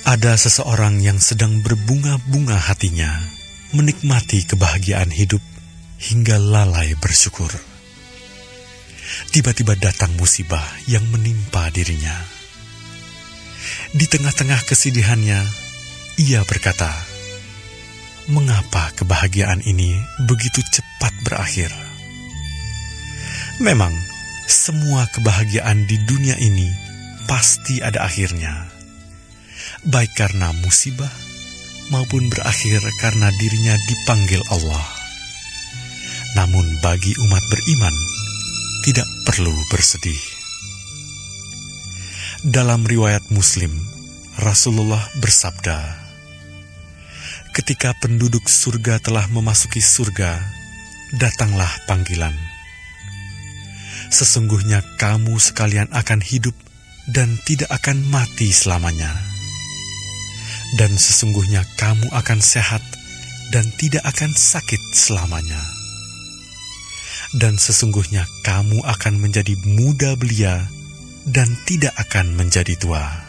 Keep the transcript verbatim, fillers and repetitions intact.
Ada seseorang yang sedang berbunga-bunga hatinya, menikmati kebahagiaan hidup hingga lalai bersyukur. Tiba-tiba datang musibah yang menimpa dirinya. Di tengah-tengah kesedihannya, ia berkata, "Mengapa kebahagiaan ini begitu cepat berakhir?" Memang, semua kebahagiaan di dunia ini pasti ada akhirnya, baik karena musibah maupun berakhir karena dirinya dipanggil Allah. Namun bagi umat beriman, tidak perlu bersedih. Dalam riwayat Muslim, Rasulullah bersabda, "Ketika penduduk surga telah memasuki surga, datanglah panggilan. Sesungguhnya kamu sekalian akan hidup dan tidak akan mati selamanya. Dan sesungguhnya kamu akan sehat dan tidak akan sakit selamanya. Dan sesungguhnya kamu akan menjadi muda belia dan tidak akan menjadi tua."